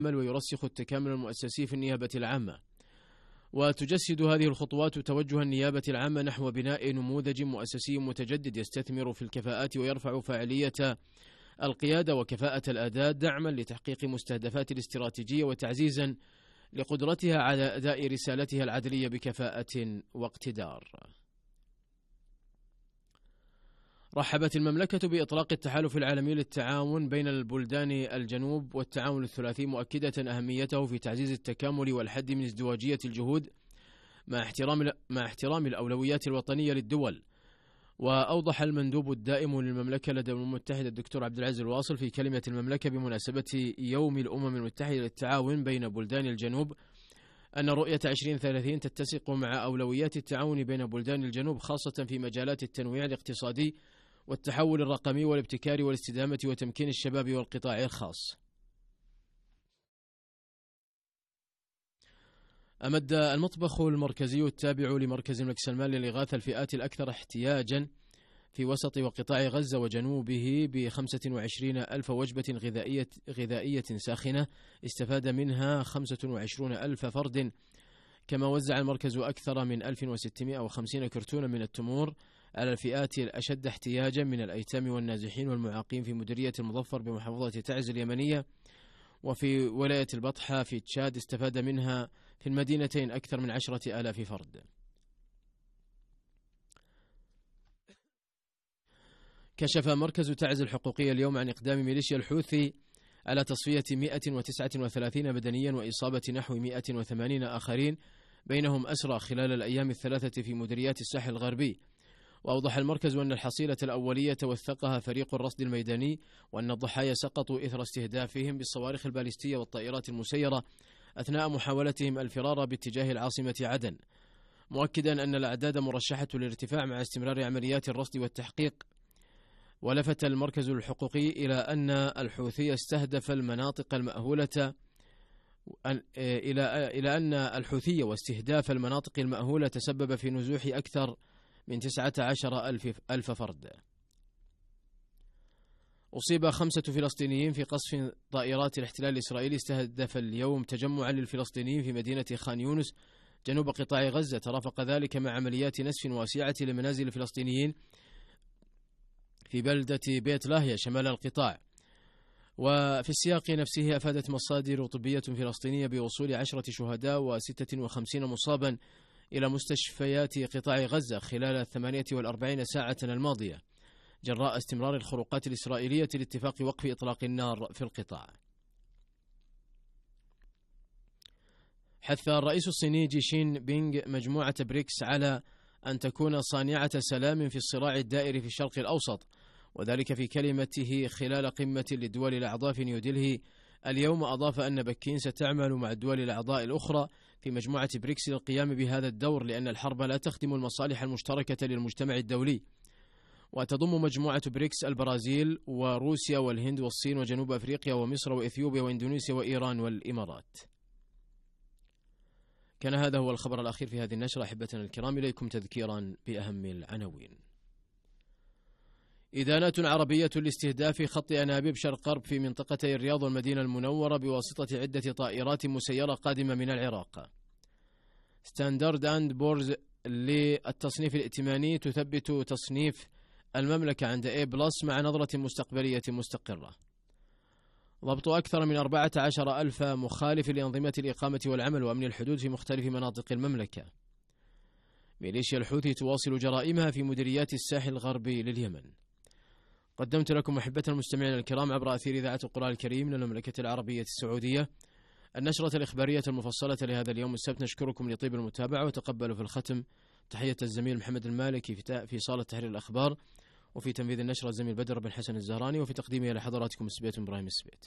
ويرسخ التكامل المؤسسي في النيابة العامة. وتجسد هذه الخطوات توجه النيابة العامة نحو بناء نموذج مؤسسي متجدد يستثمر في الكفاءات ويرفع فاعلية القيادة وكفاءة الأداء، دعما لتحقيق مستهدفات الاستراتيجية وتعزيزا لقدرتها على أداء رسالتها العدلية بكفاءة واقتدار. رحبت المملكة بإطلاق التحالف العالمي للتعاون بين البلدان الجنوب والتعاون الثلاثي، مؤكدة أهميته في تعزيز التكامل والحد من ازدواجية الجهود مع احترام الأولويات الوطنية للدول. وأوضح المندوب الدائم للمملكة لدى الأمم المتحدة الدكتور عبد العزيز الواصل في كلمة المملكة بمناسبة يوم الأمم المتحدة للتعاون بين بلدان الجنوب أن رؤية 2030 تتسق مع أولويات التعاون بين بلدان الجنوب، خاصة في مجالات التنويع الاقتصادي والتحول الرقمي والابتكار والاستدامة وتمكين الشباب والقطاع الخاص. أمد المطبخ المركزي التابع لمركز الملك سلمان للإغاثة الفئات الأكثر احتياجا في وسط وقطاع غزة وجنوبه ب25 ألف وجبة غذائية ساخنة استفاد منها 25 ألف فرد. كما وزع المركز أكثر من 1650 كرتونا من التمور على الفئات الأشد احتياجا من الأيتام والنازحين والمعاقين في مديرية المظفر بمحافظة تعز اليمنية. وفي ولاية البطحة في تشاد استفاد منها في المدينتين أكثر من 10,000 فرد. كشف مركز تعز الحقوقية اليوم عن إقدام ميليشيا الحوثي على تصفية 139 بدنيا وإصابة نحو 180 آخرين بينهم أسرى خلال الأيام الثلاثة في مديريات الساحل الغربي. وأوضح المركز أن الحصيلة الأولية توثقها فريق الرصد الميداني، وأن الضحايا سقطوا إثر استهدافهم بالصواريخ البالستية والطائرات المسيرة أثناء محاولتهم الفرار باتجاه العاصمة عدن، مؤكدا أن الأعداد مرشحة للارتفاع مع استمرار عمليات الرصد والتحقيق. ولفت المركز الحقوقي إلى أن الحوثي استهدف المناطق المأهولة إلى أن الحوثي واستهداف المناطق المأهولة تسبب في نزوح أكثر من 19 ألف فرد. أصيب 5 فلسطينيين في قصف طائرات الاحتلال الإسرائيلي استهدف اليوم تجمعا للفلسطينيين في مدينة خان يونس جنوب قطاع غزة، ترافق ذلك مع عمليات نسف واسعة لمنازل الفلسطينيين في بلدة بيت لاهيا شمال القطاع. وفي السياق نفسه أفادت مصادر طبية فلسطينية بوصول 10 شهداء و56 مصابا إلى مستشفيات قطاع غزة خلال 48 ساعة الماضية جراء استمرار الخروقات الإسرائيلية لاتفاق وقف إطلاق النار في القطاع. حث الرئيس الصيني جي شين بينغ مجموعة بريكس على أن تكون صانعة سلام في الصراع الدائر في الشرق الأوسط، وذلك في كلمته خلال قمة للدول الأعضاء في نيودلهي اليوم. أضاف أن بكين ستعمل مع الدول الأعضاء الأخرى في مجموعة بريكس للقيام بهذا الدور، لأن الحرب لا تخدم المصالح المشتركة للمجتمع الدولي. وتضم مجموعة بريكس البرازيل وروسيا والهند والصين وجنوب أفريقيا ومصر وإثيوبيا وإندونيسيا وإيران والإمارات. كان هذا هو الخبر الأخير في هذه النشرة. أحبتنا الكرام، إليكم تذكيرا بأهم العناوين. إدانات عربية لاستهداف خط أنابيب شرق غرب في منطقتي الرياض والمدينة المنورة بواسطة عدة طائرات مسيرة قادمة من العراق. ستاندرد أند بورز للتصنيف الائتماني تثبت تصنيف المملكة عند A+ مع نظرة مستقبلية مستقرة. ضبط أكثر من 14,000 مخالف لأنظمة الإقامة والعمل وأمن الحدود في مختلف مناطق المملكة. ميليشيا الحوثي تواصل جرائمها في مديريات الساحل الغربي لليمن. قدمت لكم أحبتنا المستمعين الكرام عبر أثير إذاعة القرآن الكريم من المملكة العربية السعودية النشرة الإخبارية المفصلة لهذا اليوم السبت. نشكركم لطيب المتابعة، وتقبلوا في الختم تحية الزميل محمد المالكي في صالة تحرير الأخبار، وفي تنفيذ النشرة الزميل بدر بن حسن الزهراني، وفي تقديمها لحضراتكم السبيت إبراهيم السبيت.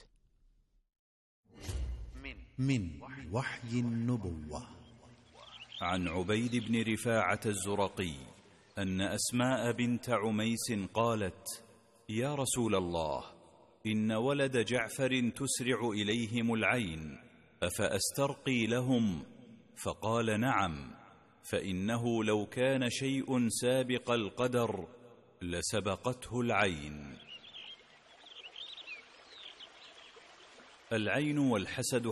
من وحي النبوة. عن عبيد بن رفاعة الزرقي أن أسماء بنت عميس قالت: يا رسول الله، إن ولد جعفر تسرع إليهم العين، أفأسترقي لهم؟ فقال: نعم، فإنه لو كان شيء سابق القدر لسبقته العين. العين والحسد